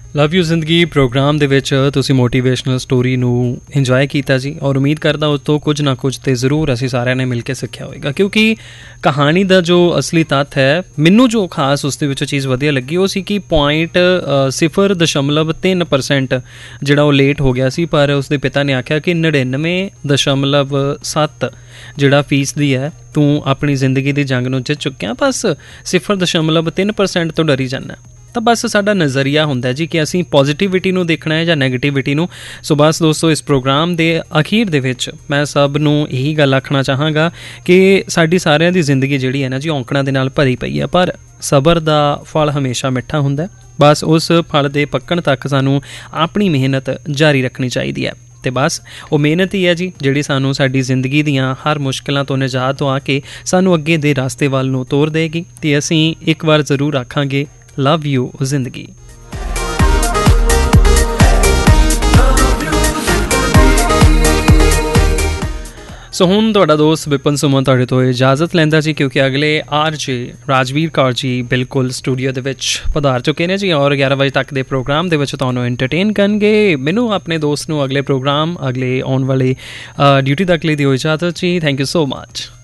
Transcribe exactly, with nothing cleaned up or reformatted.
Love you ਜ਼ਿੰਦਗੀ programme ਦੇ ਵਿੱਚ ਤੁਸੀਂ ਮੋਟੀਵੇਸ਼ਨਲ ਸਟੋਰੀ ਨੂੰ ਇੰਜੋਏ ਕੀਤਾ ਜੀ, ਔਰ ਉਮੀਦ ਕਰਦਾ ਉਸ ਤੋਂ ਕੁਝ ਨਾ ਕੁਝ ਤਾਂ ਜ਼ਰੂਰ ਅਸੀਂ ਸਾਰਿਆਂ ਨੇ ਮਿਲ ਕੇ ਸਿੱਖਿਆ ਹੋਵੇਗਾ, ਕਿਉਂਕਿ ਕਹਾਣੀ ਦਾ ਜੋ ਅਸਲੀ ਤੱਥ ਹੈ, ਮੈਨੂੰ ਜੋ ਖਾਸ ਉਸ ਦੇ ਵਿੱਚੋਂ ਚੀਜ਼ ਵਧੀਆ ਲੱਗੀ ਉਹ ਸੀ ਕਿ ਪੁਆਇੰਟ ਸਿਫਰ ਦਸ਼ਮਲਵ ਤਿੰਨ ਪਰਸੈਂਟ ਜਿਹੜਾ ਉਹ ਲੇਟ ਹੋ ਗਿਆ ਸੀ, ਪਰ ਉਸਦੇ ਪਿਤਾ ਨੇ ਆਖਿਆ ਕਿ ਨੜਿਨਵੇਂ ਦਸ਼ਮਲਵ ਸੱਤ ਜਿਹੜਾ ਫੀਸਦੀ ਹੈ ਤੂੰ ਆਪਣੀ ਜ਼ਿੰਦਗੀ ਦੀ ਜੰਗ ਨੂੰ ਜਿੱਤ ਚੁੱਕਿਆ, ਬਸ ਸਿਫਰ ਦਸ਼ਮਲਵ ਤਿੰਨ ਪਰਸੈਂਟ ਤੋਂ ਡਰੀ ਜਾਂਦਾ। ਤਾਂ ਬਸ ਸਾਡਾ ਨਜ਼ਰੀਆ ਹੁੰਦਾ ਜੀ ਕਿ ਅਸੀਂ ਪੋਜ਼ੀਟਿਵਿਟੀ ਨੂੰ ਦੇਖਣਾ ਹੈ ਜਾਂ ਨੈਗੇਟਿਵਿਟੀ ਨੂੰ। ਸੋ ਬਸ ਦੋਸਤੋ, ਇਸ ਪ੍ਰੋਗਰਾਮ ਦੇ ਅਖੀਰ ਦੇ ਵਿੱਚ ਮੈਂ ਸਭ ਨੂੰ ਇਹੀ ਗੱਲ ਆਖਣਾ ਚਾਹਾਂਗਾ ਕਿ ਸਾਡੀ ਸਾਰਿਆਂ ਦੀ ਜ਼ਿੰਦਗੀ ਜਿਹੜੀ ਹੈ ਨਾ ਜੀ, ਔਂਕੜਾਂ ਦੇ ਨਾਲ ਭਰੀ ਪਈ ਹੈ, ਪਰ ਸਬਰ ਦਾ ਫਲ ਹਮੇਸ਼ਾ ਮਿੱਠਾ ਹੁੰਦਾ। ਬਸ ਉਸ ਫਲ ਦੇ ਪੱਕਣ ਤੱਕ ਸਾਨੂੰ ਆਪਣੀ ਮਿਹਨਤ ਜਾਰੀ ਰੱਖਣੀ ਚਾਹੀਦੀ ਹੈ, ਅਤੇ ਬਸ ਉਹ ਮਿਹਨਤ ਹੀ ਹੈ ਜੀ ਜਿਹੜੀ ਸਾਨੂੰ ਸਾਡੀ ਜ਼ਿੰਦਗੀ ਦੀਆਂ ਹਰ ਮੁਸ਼ਕਿਲਾਂ ਤੋਂ ਨਿਜਾਤ ਦਵਾ ਕੇ ਸਾਨੂੰ ਅੱਗੇ ਦੇ ਰਸਤੇ ਵੱਲ ਨੂੰ ਤੋਰ ਦੇਗੀ। ਅਤੇ ਅਸੀਂ ਇੱਕ ਵਾਰ ਜ਼ਰੂਰ ਆਖਾਂਗੇ, ਲਵ ਯੂ ਜ਼ਿੰਦਗੀ। ਸੋ ਹੁਣ ਤੁਹਾਡਾ ਦੋਸਤ ਵਿਪਨ ਸੁਮਨ ਤੁਹਾਡੇ ਤੋਂ ਇਜਾਜ਼ਤ ਲੈਂਦਾ ਜੀ, ਕਿਉਂਕਿ ਅਗਲੇ ਆਰ ਜੇ ਰਾਜਵੀਰ ਕੌਰ ਜੀ ਬਿਲਕੁਲ ਸਟੂਡੀਓ ਦੇ ਵਿੱਚ ਪਧਾਰ ਚੁੱਕੇ ਨੇ ਜੀ, ਔਰ ਗਿਆਰਾਂ ਵਜੇ ਤੱਕ ਦੇ ਪ੍ਰੋਗਰਾਮ ਦੇ ਵਿੱਚ ਤੁਹਾਨੂੰ ਐਂਟਰਟੇਨ ਕਰਨਗੇ। ਮੈਨੂੰ ਆਪਣੇ ਦੋਸਤ ਨੂੰ ਅਗਲੇ ਪ੍ਰੋਗਰਾਮ, ਅਗਲੇ ਆਉਣ ਵਾਲੇ ਡਿਊਟੀ ਤੱਕ ਲਈ ਦਿਓ ਇਜਾਜ਼ਤ ਜੀ। Thank you so much.